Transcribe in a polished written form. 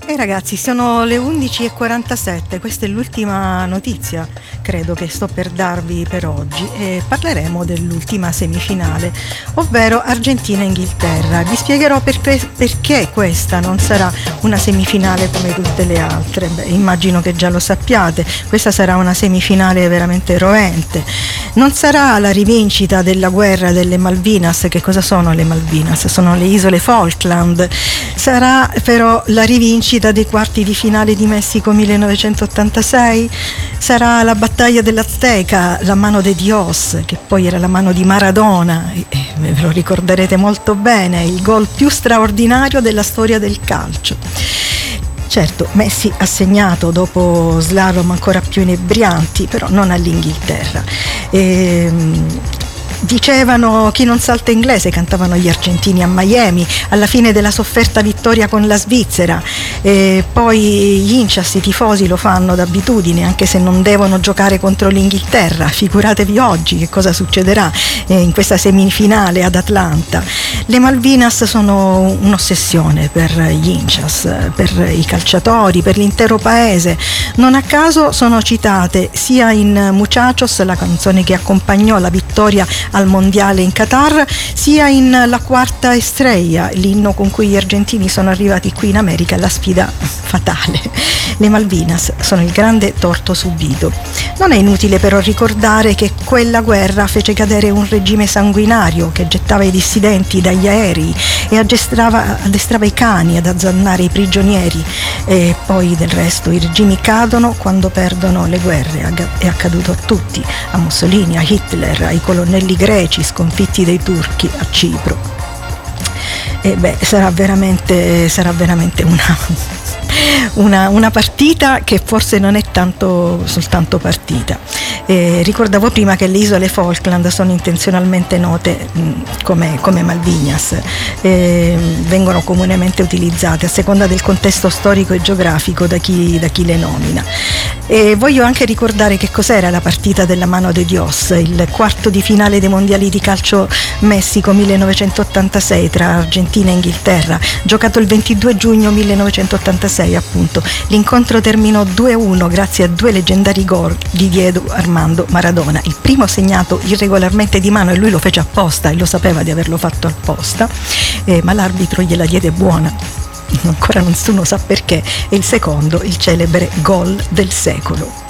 Ragazzi, sono le 11:47, questa è l'ultima notizia, credo che sto per darvi per oggi, e parleremo dell'ultima semifinale, ovvero Argentina-Inghilterra. Vi spiegherò perché questa non sarà una semifinale come tutte le altre. Immagino che già lo sappiate, questa sarà una semifinale veramente rovente. Non sarà la rivincita della guerra delle Malvinas. Che cosa sono le Malvinas? Sono le isole Falkland. Sarà però la rivincita dei quarti di finale di Messico 1986, sarà la battaglia dell'Azteca, la mano de Dios, che poi era la mano di Maradona, e ve lo ricorderete molto bene, il gol più straordinario della storia del calcio. Certo, Messi ha segnato dopo slalom ancora più inebrianti, però non all'Inghilterra. Dicevano chi non salta inglese, cantavano gli argentini a Miami alla fine della sofferta vittoria con la Svizzera, poi gli Hinchas, i tifosi, lo fanno d'abitudine anche se non devono giocare contro l'Inghilterra. Figuratevi oggi che cosa succederà in questa semifinale ad Atlanta. Le Malvinas sono un'ossessione per gli Hinchas, per i calciatori, per l'intero paese. Non a caso sono citate sia in Muchachos, la canzone che accompagnò la vittoria al mondiale in Qatar, sia in La Quarta Estrella, l'inno con cui gli argentini sono arrivati qui in America alla sfida fatale. Le Malvinas sono il grande torto subito. Non è inutile però ricordare che quella guerra fece cadere un regime sanguinario che gettava i dissidenti dagli aerei e addestrava i cani ad azzannare i prigionieri, e poi del resto i regimi cadono quando perdono le guerre. È accaduto a tutti, a Mussolini, a Hitler, ai colonnelli greci sconfitti dai turchi a Cipro. E sarà veramente una partita che forse non è tanto soltanto partita. Ricordavo prima che le isole Falkland sono intenzionalmente note come Malvinas, vengono comunemente utilizzate a seconda del contesto storico e geografico da chi le nomina. E voglio anche ricordare che cos'era la partita della mano de Dios, il quarto di finale dei mondiali di calcio Messico 1986 tra Argentina e Inghilterra, giocato il 22 giugno 1986 appunto. L'incontro terminò 2-1 grazie a due leggendari gol di Diego Armando Maradona, il primo segnato irregolarmente di mano, e lui lo fece apposta e lo sapeva di averlo fatto apposta, ma l'arbitro gliela diede buona, ancora nessuno sa perché, e il secondo il celebre gol del secolo.